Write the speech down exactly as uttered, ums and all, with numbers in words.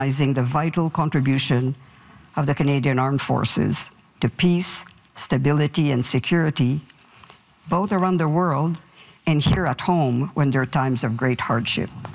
recognizing the vital contribution of the Canadian Armed Forces to peace, stability, and security, both around the world and here at home when there are times of great hardship.